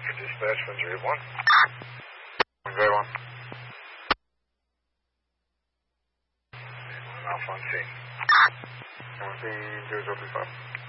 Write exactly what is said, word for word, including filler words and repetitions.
for dispatch one zero one. one zero one. Alpha on scene. one zero zero two five.